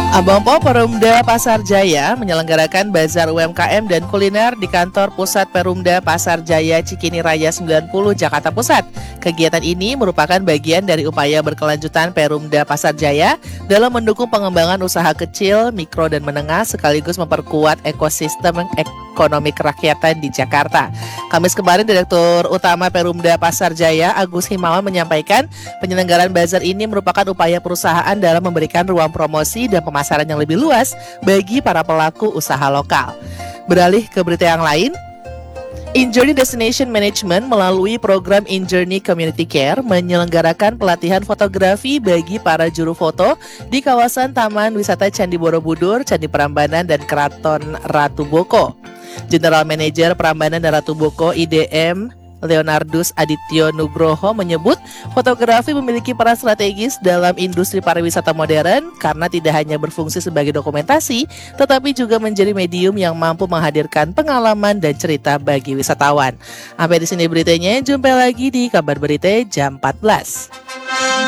Abang Po Perumda Pasar Jaya menyelenggarakan bazar UMKM dan kuliner di kantor pusat Perumda Pasar Jaya Cikini Raya 90 Jakarta Pusat. Kegiatan ini merupakan bagian dari upaya berkelanjutan Perumda Pasar Jaya dalam mendukung pengembangan usaha kecil, mikro, dan menengah sekaligus memperkuat ekosistem ekonomi kerakyatan di Jakarta. Kamis kemarin, Direktur Utama Perumda Pasar Jaya, Agus Himawan, menyampaikan penyelenggaraan bazar ini merupakan upaya perusahaan dalam memberikan ruang promosi dan pemasaran yang lebih luas bagi para pelaku usaha lokal. Beralih ke berita yang lain, InJourney Destination Management melalui program InJourney Community Care menyelenggarakan pelatihan fotografi bagi para juru foto di kawasan Taman Wisata Candi Borobudur, Candi Prambanan, dan Keraton Ratu Boko. General Manager Prambanan dan Ratu Boko IDM Leonardus Adityo Nugroho menyebut fotografi memiliki peran strategis dalam industri pariwisata modern karena tidak hanya berfungsi sebagai dokumentasi, tetapi juga menjadi medium yang mampu menghadirkan pengalaman dan cerita bagi wisatawan. Sampai di sini beritanya, jumpa lagi di Kabar Berita jam 14.